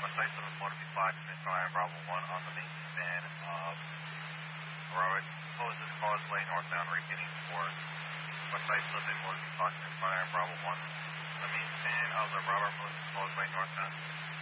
Westside 7 Motor V5, Central Iron Bravo 1 on the main span of Robert Moses Causeway, northbound, repeating for Westside 7 Motor V5, Central Iron Bravo 1. The main span of the Robert Moses Causeway, northbound.